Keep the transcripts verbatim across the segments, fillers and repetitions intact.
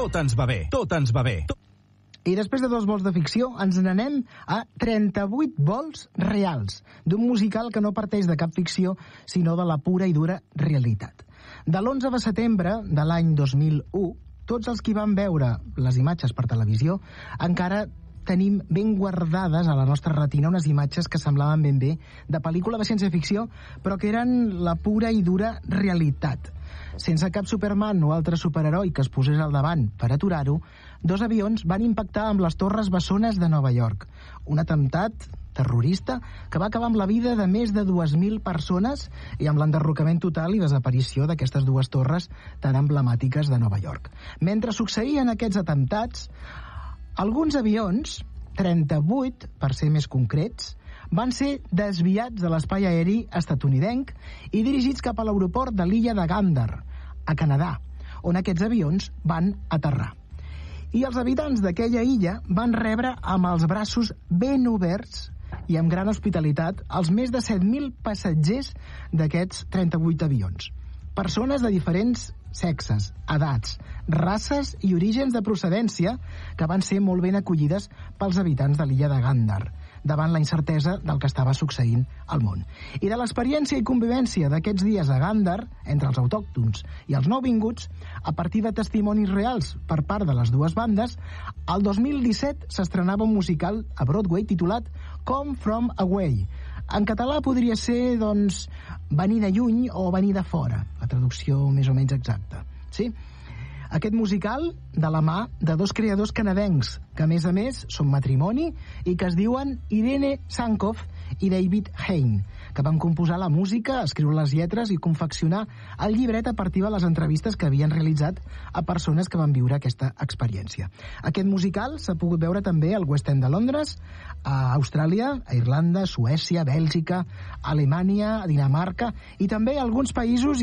Tot ens va bé, tot ens va bé. I després de dos vols de ficció, ens n'anem a trenta-vuit vols reals, d'un musical que no parteix de cap ficció, sinó de la pura i dura realitat. De l'onze de setembre de l'any dos mil u, tots els qui van veure les imatges per televisió encara tenim ben guardades a la nostra retina unes imatges que semblaven ben bé de pel·lícula de ciència-ficció, però que eren la pura i dura realitat. Sense cap Superman o altre superheroi que es posés al davant per aturar-ho, dos avions van impactar amb les torres bessones de Nova York. Un atemptat terrorista que va acabar amb la vida de més de dues mil persones i amb l'enderrocament total i desaparició d'aquestes dues torres tan emblemàtiques de Nova York. Mentre succeïen aquests atemptats, alguns avions, trenta-vuit per ser més concrets, van ser desviats de l'espai aeri estatunidenc i dirigits cap a l'aeroport de l'illa de Gander, a Canadà, on aquests avions van aterrar. I els habitants d'aquella illa van rebre amb els braços ben oberts i amb gran hospitalitat els més de set mil passatgers d'aquests trenta-vuit avions. Persones de diferents sexes, edats, races i orígens de procedència que van ser molt ben acollides pels habitants de l'illa de Gander, davant la incertesa del que estava succeint al món. I de l'experiència i convivència d'aquests dies a Gander, entre els autòctons i els nouvinguts, a partir de testimonis reals per part de les dues bandes, el dos mil disset s'estrenava un musical a Broadway titulat Come From Away. En català podria ser, doncs, venir de lluny o venir de fora, la traducció més o menys exacta. Sí? Aquest musical de la mà de dos creadors canadencs, que a més a més són matrimoni i que es diuen Irene Sankoff i David Hein, que van composar la música, escriure les lletres i confeccionar el llibret a partir de les entrevistes que havien realitzat a persones que van viure aquesta experiència. Aquest musical s'ha pogut veure també al West End de Londres, a Austràlia, a Irlanda, Suècia, Bèlgica, Alemanya, Dinamarca i també a alguns països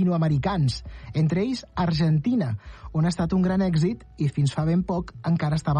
llatinoamericans, entre ells Argentina, on ha estat un gran èxit i fins fa ben poc encara estava